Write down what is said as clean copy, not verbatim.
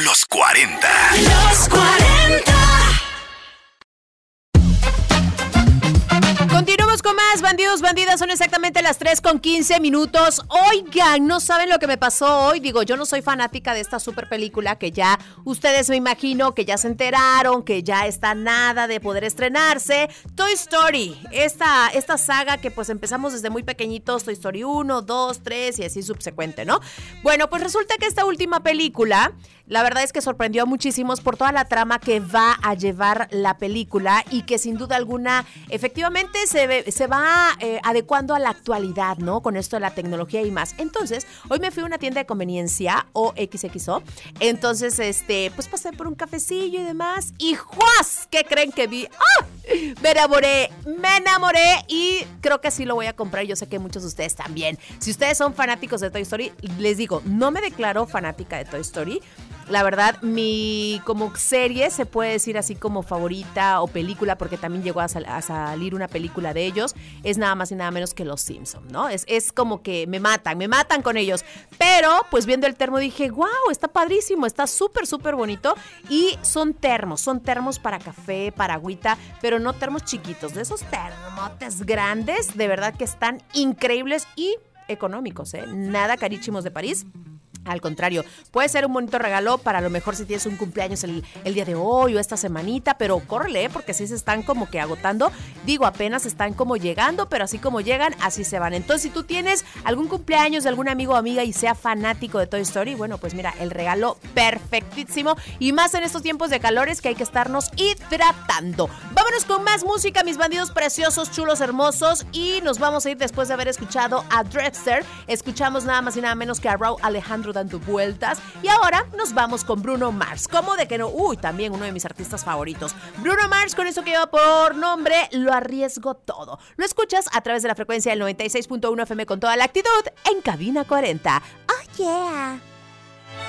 Los 40. Los 40. Continuamos con más Bandidos, Bandidas. Son exactamente las 3:15. Oigan, no saben lo que me pasó hoy. Digo, yo no soy fanática de esta super película que ya ustedes me imagino que ya se enteraron, que ya está nada de poder estrenarse. Toy Story, esta saga que pues empezamos desde muy pequeñitos, Toy Story 1, 2, 3 y así subsecuente, ¿no? Bueno, pues resulta que esta última película, la verdad es que sorprendió a muchísimos por toda la trama que va a llevar la película y que sin duda alguna efectivamente se va adecuando a la actualidad, ¿no? Con esto de la tecnología y más. Entonces, hoy me fui a una tienda de conveniencia o XXO. Entonces, pues pasé por un cafecillo y demás. Y ¡juas! ¿Qué creen que vi? ¡Ah! Me enamoré y creo que sí lo voy a comprar. Yo sé que muchos de ustedes también. Si ustedes son fanáticos de Toy Story, les digo, no me declaro fanática de Toy Story. La verdad, mi como serie se puede decir así como favorita o película, porque también llegó a salir una película de ellos, es nada más y nada menos que Los Simpson, ¿no? Es como que me matan con ellos. Pero, pues viendo el termo dije, wow, está padrísimo, está súper, súper bonito. Y son termos para café, para agüita, pero no termos chiquitos, de esos termotes grandes, de verdad que están increíbles y económicos, ¿eh? Nada carísimos de París. Al contrario, puede ser un bonito regalo para a lo mejor si tienes un cumpleaños el día de hoy o esta semanita, pero córrele, porque sí se están como que agotando. Digo, apenas están como llegando, pero así como llegan, así se van. Entonces, si tú tienes algún cumpleaños de algún amigo o amiga y sea fanático de Toy Story, bueno, pues mira, el regalo perfectísimo. Y más en estos tiempos de calores que hay que estarnos hidratando. Vámonos con más música, mis bandidos preciosos, chulos, hermosos. Y nos vamos a ir después de haber escuchado a Drexler. Escuchamos nada más y nada menos que a Rauw Alejandro dando vueltas. Y ahora nos vamos con Bruno Mars. ¿Cómo de que no? Uy, también uno de mis artistas favoritos. Bruno Mars, con eso que lleva por nombre Lo Arriesgo Todo. Lo escuchas a través de la frecuencia del 96.1 FM con toda la actitud en Cabina 40. ¡Oh, yeah!